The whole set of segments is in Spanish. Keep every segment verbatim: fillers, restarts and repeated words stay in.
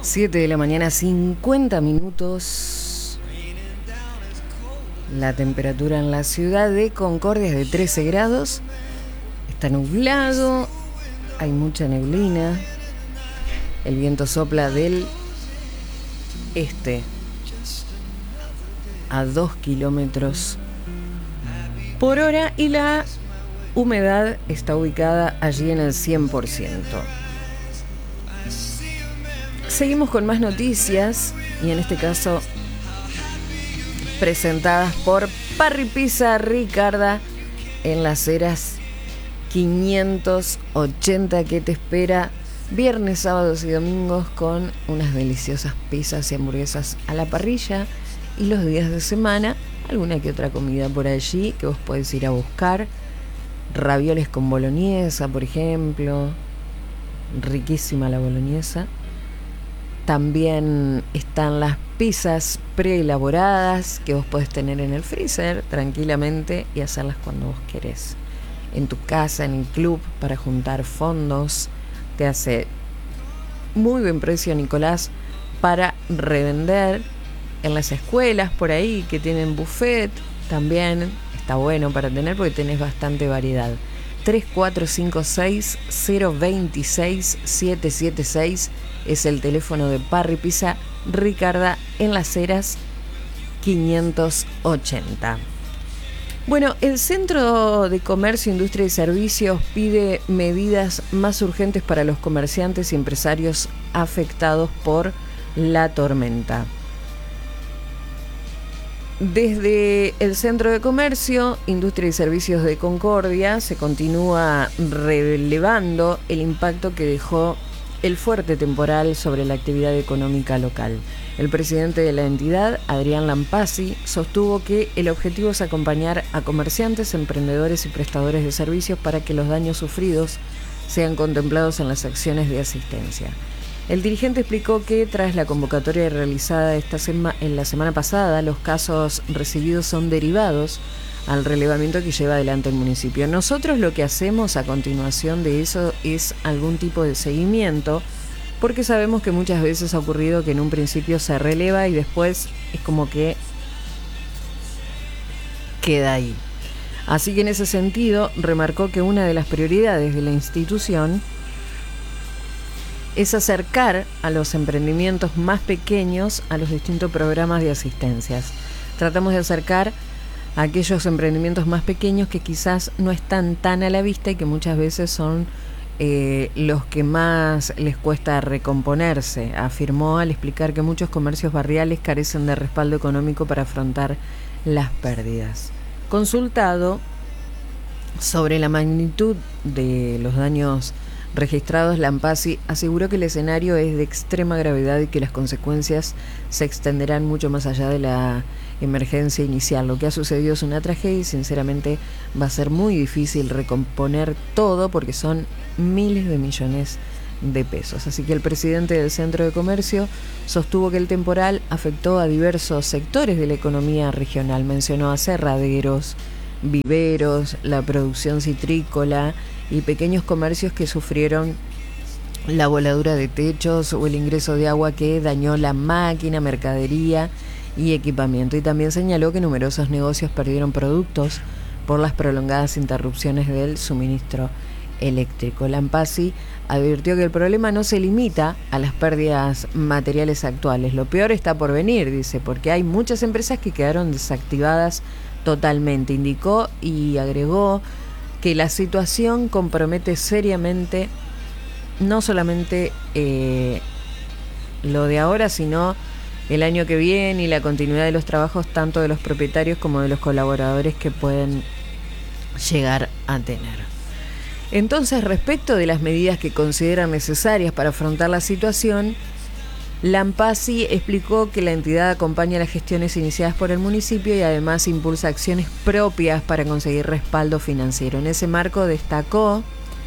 siete de la mañana, cincuenta minutos. La temperatura en la ciudad de Concordia es de trece grados. Está nublado, hay mucha neblina. El viento sopla del este a dos kilómetros por hora y la humedad está ubicada allí en el cien por ciento. Seguimos con más noticias y en este caso presentadas por Parry Pizza Ricarda en Las Heras quinientos ochenta, que te espera viernes, sábados y domingos con unas deliciosas pizzas y hamburguesas a la parrilla, y los días de semana alguna que otra comida por allí que vos podés ir a buscar. Ravioles con boloñesa, por ejemplo, riquísima la boloñesa. También están las pizzas preelaboradas que vos podés tener en el freezer tranquilamente y hacerlas cuando vos querés. En tu casa, en el club, para juntar fondos. Te hace muy buen precio Nicolás para revender. En las escuelas por ahí que tienen buffet también está bueno para tener porque tenés bastante variedad. Tres cuatro cinco seis cero dos seis siete siete seis es el teléfono de Parry Pizza Ricarda en Las Heras quinientos ochenta. Bueno, el Centro de Comercio, Industria y Servicios pide medidas más urgentes para los comerciantes y empresarios afectados por la tormenta. Desde el Centro de Comercio, Industria y Servicios de Concordia se continúa relevando el impacto que dejó el fuerte temporal sobre la actividad económica local. El presidente de la entidad, Adrián Lampasi, sostuvo que el objetivo es acompañar a comerciantes, emprendedores y prestadores de servicios para que los daños sufridos sean contemplados en las acciones de asistencia. El dirigente explicó que tras la convocatoria realizada esta sema- en la semana pasada, los casos recibidos son derivados al relevamiento que lleva adelante el municipio. Nosotros lo que hacemos a continuación de eso es algún tipo de seguimiento, porque sabemos que muchas veces ha ocurrido que en un principio se releva y después es como que queda ahí. Así que en ese sentido remarcó que una de las prioridades de la institución es acercar a los emprendimientos más pequeños a los distintos programas de asistencias. Tratamos de acercar a aquellos emprendimientos más pequeños que quizás no están tan a la vista y que muchas veces son eh, los que más les cuesta recomponerse, afirmó al explicar que muchos comercios barriales carecen de respaldo económico para afrontar las pérdidas. Consultado sobre la magnitud de los daños registrados, Lampasi aseguró que el escenario es de extrema gravedad y que las consecuencias se extenderán mucho más allá de la emergencia inicial. Lo que ha sucedido es una tragedia y sinceramente va a ser muy difícil recomponer todo porque son miles de millones de pesos. Así que el presidente del Centro de Comercio sostuvo que el temporal afectó a diversos sectores de la economía regional. Mencionó aserraderos, viveros, la producción citrícola y pequeños comercios que sufrieron la voladura de techos o el ingreso de agua que dañó la máquina, mercadería y equipamiento. Y también señaló que numerosos negocios perdieron productos por las prolongadas interrupciones del suministro eléctrico. Lampasi advirtió que el problema no se limita a las pérdidas materiales actuales. Lo peor está por venir, dice, porque hay muchas empresas que quedaron desactivadas totalmente. Indicó y agregó que la situación compromete seriamente no solamente eh, lo de ahora, sino el año que viene y la continuidad de los trabajos tanto de los propietarios como de los colaboradores que pueden llegar a tener. Entonces, respecto de las medidas que consideran necesarias para afrontar la situación, Lampasi explicó que la entidad acompaña las gestiones iniciadas por el municipio y además impulsa acciones propias para conseguir respaldo financiero. En ese marco destacó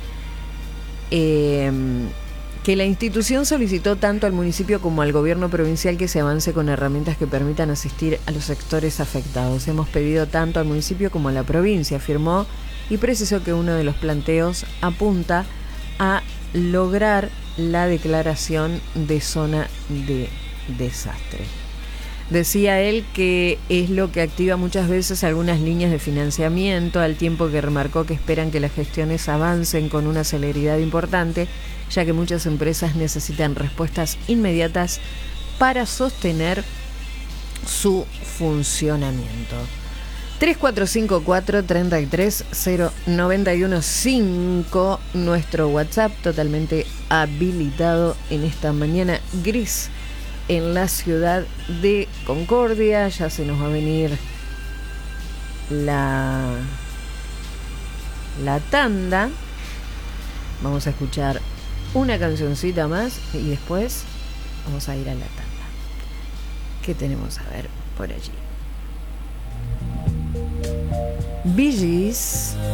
eh, que la institución solicitó tanto al municipio como al gobierno provincial que se avance con herramientas que permitan asistir a los sectores afectados. Hemos pedido tanto al municipio como a la provincia, afirmó, y precisó que uno de los planteos apunta a lograr la declaración de zona de desastre. Decía él que es lo que activa muchas veces algunas líneas de financiamiento, al tiempo que remarcó que esperan que las gestiones avancen con una celeridad importante, ya que muchas empresas necesitan respuestas inmediatas para sostener su funcionamiento. tres cuatro cinco cuatro, tres tres cero, nueve uno cinco, nuestro WhatsApp totalmente habilitado en esta mañana gris en la ciudad de Concordia. Ya se nos va a venir la, la tanda. Vamos a escuchar una cancioncita más y después vamos a ir a la tanda. ¿Qué tenemos a ver por allí? Bee Gees.